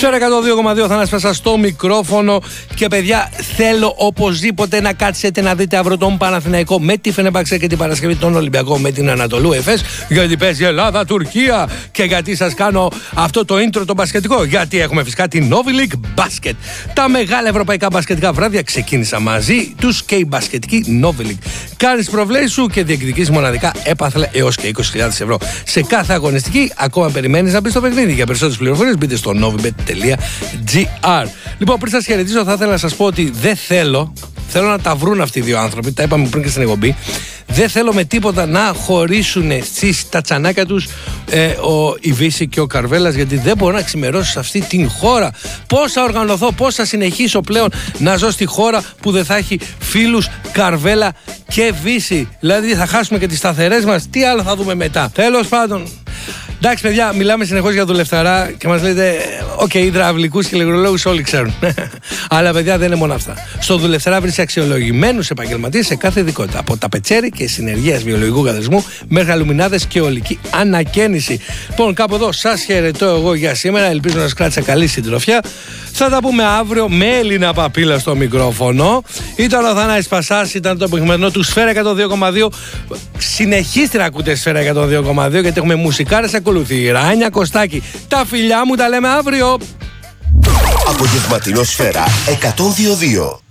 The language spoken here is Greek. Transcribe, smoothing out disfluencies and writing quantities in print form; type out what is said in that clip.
Σφαίρα 102,2 θα ανασπάσα στο μικρόφωνο. Και παιδιά, θέλω οπωσδήποτε να κάτσετε να δείτε αύριο τον Παναθηναϊκό με τη Φενερμπαχτσέ και την Παρασκευή τον Ολυμπιακό με την Ανατολού Εφές. Γιατί παίζει Ελλάδα-Τουρκία. Και γιατί σας κάνω αυτό το intro το μπασκετικό? Γιατί έχουμε φυσικά την Novi League Basket. Τα μεγάλα ευρωπαϊκά μπασκετικά βράδια ξεκίνησαν μαζί τους και η μπασκετική Novi League. Κάνεις προβλέψεις σου και διεκδικείς μοναδικά έπαθλα έως και 20.000 ευρώ σε κάθε αγωνιστική. Ακόμα περιμένεις να μπεις στο παιχνίδι? Για περισσότερες πληροφορίες μπείτε στο novibet.gr. Λοιπόν, πριν σας χαιρετήσω, θα ήθελα να σας πω ότι δεν θέλω να τα βρουν αυτοί οι δύο άνθρωποι. Τα είπαμε πριν και στην εκπομπή. Δεν θέλω με τίποτα να χωρίσουν στα τσανάκια τους η Βύση και ο Καρβέλας, γιατί δεν μπορώ να ξημερώσω σε αυτή την χώρα. Πώς θα οργανωθώ, πώς θα συνεχίσω πλέον να ζω στη χώρα που δεν θα έχει φίλους Καρβέλα και Βύση? Δηλαδή θα χάσουμε και τις σταθερές μας. Τι άλλο θα δούμε μετά? Τέλος πάντων. Εντάξει, παιδιά, μιλάμε συνεχώς για δουλευταρά και μας λέτε, υδραυλικούς και ηλεκτρολόγους όλοι ξέρουν. Αλλά, παιδιά, δεν είναι μόνο αυτά. Στο δουλευταρά βρίσκει αξιολογημένους επαγγελματίες σε κάθε ειδικότητα. Από τα πετσέρι και συνεργείας βιολογικού καθαρισμού μέχρι αλουμινάδες και ολική ανακαίνιση. Λοιπόν, κάπου εδώ σας χαιρετώ εγώ για σήμερα. Ελπίζω να σας κράτησα καλή συντροφιά. Θα τα πούμε αύριο με Έλληνα Παπίλα στο μικρόφωνο. Ήταν ο Θανάσης Πασάς, ήταν το απογευματινό του Σφαίρα 102,2. Συνεχίστε να ακούτε Σφαίρα 102,2 γιατί έχουμε μουσικάρες ακολουθεί. Ράνια Κωστάκη. Τα φιλιά μου, τα λέμε αύριο. Απογευματινό Σφαίρα 102,2.